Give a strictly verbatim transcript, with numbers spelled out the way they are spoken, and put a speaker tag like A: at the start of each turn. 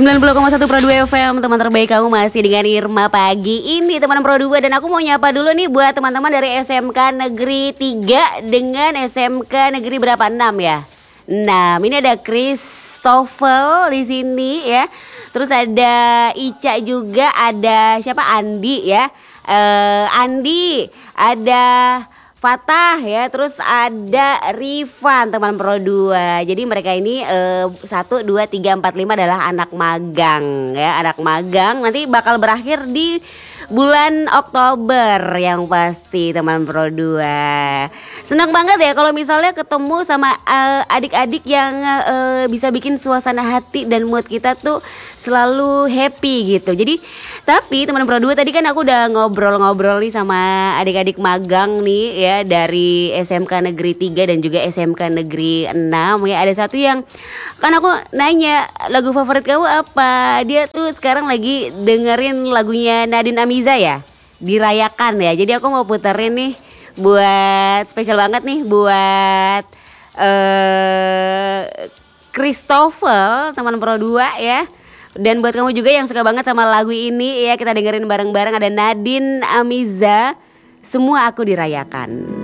A: sembilan puluh koma satu Pro dua F M, teman terbaik kamu masih dengan Irma pagi ini teman Pro dua. Dan aku mau nyapa dulu nih buat teman-teman dari S M K Negeri tiga dengan S M K Negeri berapa? enam ya? enam. Ini ada Christopher di sini ya. Terus ada Ica juga, ada siapa? Andi ya. Uh, Andi, ada Fatah ya, terus ada Rifan teman Pro dua. Jadi mereka ini eh, satu, dua, tiga, empat, lima adalah anak magang ya. Anak magang nanti bakal berakhir di bulan Oktober yang pasti teman Pro dua. Senang banget ya kalau misalnya ketemu sama eh, adik-adik yang eh, bisa bikin suasana hati dan mood kita tuh selalu happy gitu. Jadi tapi teman Pro dua tadi kan aku udah ngobrol-ngobrol nih sama adik-adik magang nih ya, dari S M K Negeri tiga dan juga S M K Negeri enam ya. Ada satu yang kan aku nanya lagu favorit kamu apa. Dia tuh sekarang lagi dengerin lagunya Nadine Amiza ya, Dirayakan ya. Jadi aku mau puterin nih buat spesial banget nih buat uh, Christopher teman Pro dua ya. Dan buat kamu juga yang suka banget sama lagu ini ya, kita dengerin bareng-bareng. Ada Nadine Amiza, Semua Aku Dirayakan.